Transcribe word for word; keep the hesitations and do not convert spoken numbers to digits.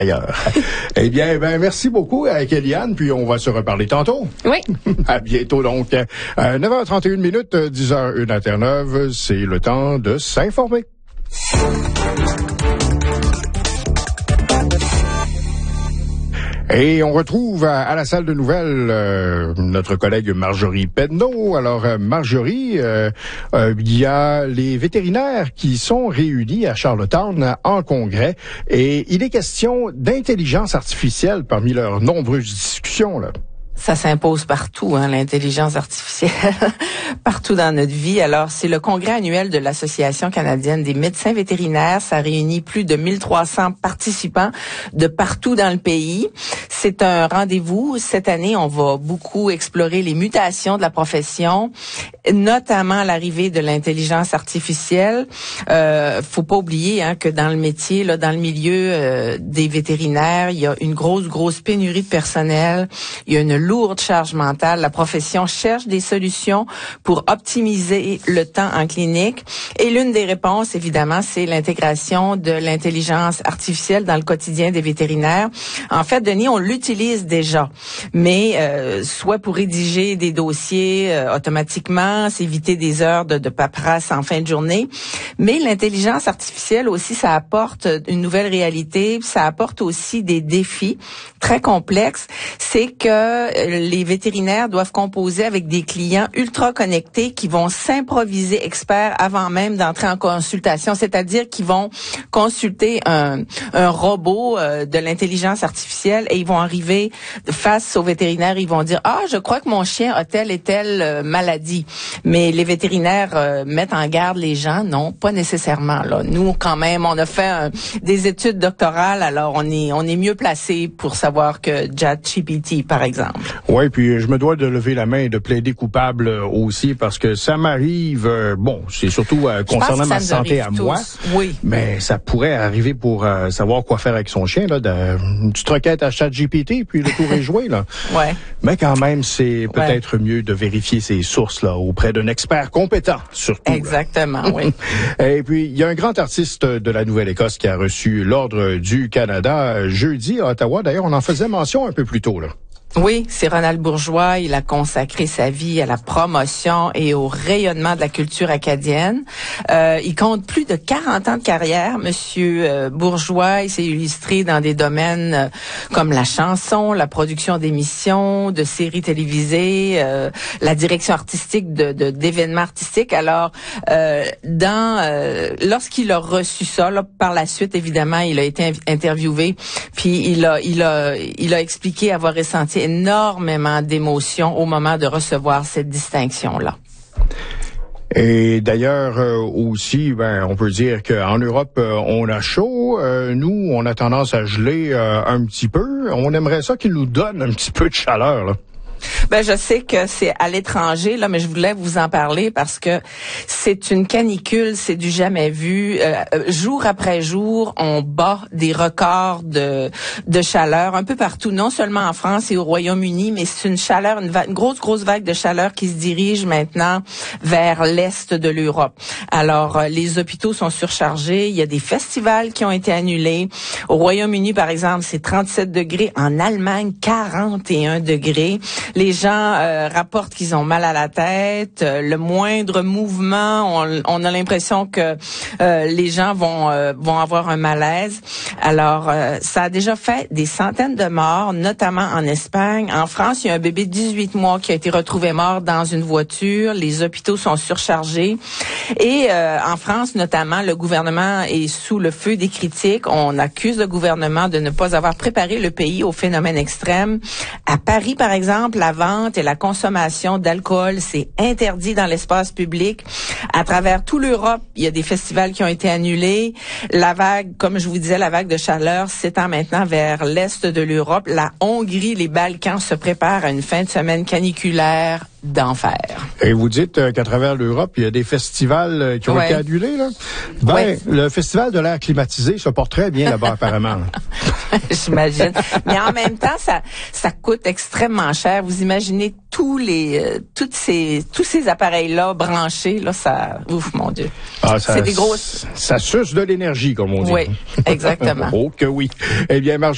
Ailleurs. Eh bien, ben, merci beaucoup à Kéliane, puis on va se reparler tantôt. Oui. À bientôt, donc. À neuf heures trente et une minutes, dix heures une à Terre-Neuve, c'est le temps de s'informer. Et on retrouve à, à la salle de nouvelles euh, notre collègue Marjorie Pedneau. Alors, euh, Marjorie, euh, euh, il y a les vétérinaires qui sont réunis à Charlottetown en congrès et il est question d'intelligence artificielle parmi leurs nombreuses discussions, là. Ça s'impose partout, hein, l'intelligence artificielle, partout dans notre vie. Alors, c'est le congrès annuel de l'Association canadienne des médecins vétérinaires. Ça réunit plus de mille trois cents participants de partout dans le pays. C'est un rendez-vous. Cette année, on va beaucoup explorer les mutations de la profession, notamment l'arrivée de l'intelligence artificielle. Euh, faut pas oublier hein, que dans le métier, là, dans le milieu euh, des vétérinaires, il y a une grosse, grosse pénurie de personnel. Il y a une lourde charge mentale. La profession cherche des solutions pour optimiser le temps en clinique. Et l'une des réponses, évidemment, c'est l'intégration de l'intelligence artificielle dans le quotidien des vétérinaires. En fait, Denis, on l'utilise déjà, mais euh, soit pour rédiger des dossiers euh, automatiquement, s'éviter des heures de, de paperasse en fin de journée. Mais l'intelligence artificielle aussi, ça apporte une nouvelle réalité. Ça apporte aussi des défis très complexes. C'est que les vétérinaires doivent composer avec des clients ultra connectés qui vont s'improviser experts avant même d'entrer en consultation, c'est-à-dire qu'ils vont consulter un, un robot euh, de l'intelligence artificielle et ils vont arriver face aux vétérinaires, ils vont dire « Ah, je crois que mon chien a telle et telle euh, maladie ». Mais les vétérinaires euh, mettent en garde les gens, non, pas nécessairement. Là. Nous, quand même, on a fait un, des études doctorales, alors on est, on est mieux placé pour savoir que ChatGPT, par exemple. Oui, puis je me dois de lever la main et de plaider coupable aussi parce que ça m'arrive, euh, bon, c'est surtout euh, concernant ma santé à tous. moi, oui. mais ça pourrait arriver pour euh, savoir quoi faire avec son chien, là, de, une petite requête à ChatGPT, puis le tour est joué, là. Ouais. Mais quand même, c'est peut-être ouais. mieux de vérifier ses sources, là, auprès d'un expert compétent, surtout. Exactement, oui. Et puis, il y a un grand artiste de la Nouvelle-Écosse qui a reçu l'Ordre du Canada jeudi à Ottawa. D'ailleurs, on en faisait mention un peu plus tôt, là. Oui, c'est Ronald Bourgeois. Il a consacré sa vie à la promotion et au rayonnement de la culture acadienne. Euh, il compte plus de quarante ans de carrière, Monsieur euh, Bourgeois. Il s'est illustré dans des domaines euh, comme la chanson, la production d'émissions, de séries télévisées, euh, la direction artistique de, de d'événements artistiques. Alors, euh, dans euh, lorsqu'il a reçu ça, là, par la suite, évidemment, il a été interviewé, puis il a, il a, il a expliqué avoir ressenti énormément d'émotions au moment de recevoir cette distinction-là. Et d'ailleurs, euh, aussi, ben, on peut dire qu'en Europe, euh, on a chaud. Euh, nous, on a tendance à geler euh, un petit peu. On aimerait ça qu'ils nous donnent un petit peu de chaleur, là. Ben, je sais que c'est à l'étranger, là, mais je voulais vous en parler parce que c'est une canicule, c'est du jamais vu. Euh, jour après jour, on bat des records de, de chaleur un peu partout, non seulement en France et au Royaume-Uni, mais c'est une chaleur, une, va- une grosse, grosse vague de chaleur qui se dirige maintenant vers l'est de l'Europe. Alors, euh, les hôpitaux sont surchargés, il y a des festivals qui ont été annulés. Au Royaume-Uni, par exemple, c'est trente-sept degrés. En Allemagne, quarante et un degrés. Les gens euh, rapportent qu'ils ont mal à la tête. Euh, le moindre mouvement, on, on a l'impression que euh, les gens vont euh, vont avoir un malaise. Alors, euh, ça a déjà fait des centaines de morts, notamment en Espagne. En France, il y a un bébé de dix-huit mois qui a été retrouvé mort dans une voiture. Les hôpitaux sont surchargés. Et euh, en France, notamment, le gouvernement est sous le feu des critiques. On accuse le gouvernement de ne pas avoir préparé le pays au phénomène extrême. À Paris, par exemple, la vente et la consommation d'alcool, c'est interdit dans l'espace public. À travers toute l'Europe, il y a des festivals qui ont été annulés. La vague, comme je vous disais, la vague de chaleur s'étend maintenant vers l'est de l'Europe. La Hongrie, les Balkans se préparent à une fin de semaine caniculaire d'enfer. Et vous dites euh, qu'à travers l'Europe, il y a des festivals euh, qui ont ouais. été annulés, là? Ben, ouais. le festival de l'air climatisé se porte très bien là-bas, apparemment. J'imagine. Mais en même temps, ça, ça coûte extrêmement cher. Vous imaginez tous les, euh, toutes ces, tous ces appareils-là branchés, là, ça, ouf, mon Dieu. Ah, ça, c'est des grosses. Ça suce de l'énergie, comme on dit. Oui, exactement. Oh que oui. Eh bien, Marjorie